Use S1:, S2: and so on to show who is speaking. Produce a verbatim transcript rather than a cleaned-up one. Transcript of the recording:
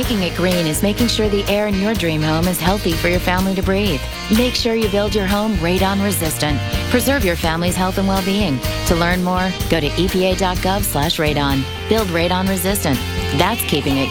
S1: Making it green is making sure the air in your dream home is healthy for your family to breathe. Make sure you build your home radon resistant. Preserve your family's health and well-being. To learn more, go to E P A dot gov slash radon. Build radon resistant. That's keeping it